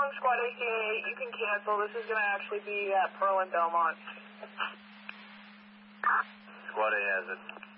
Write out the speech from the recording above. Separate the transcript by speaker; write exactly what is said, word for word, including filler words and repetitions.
Speaker 1: Squad A C A eight, you can cancel. This is going to actually be at Pearl and Belmont.
Speaker 2: Squad A has it.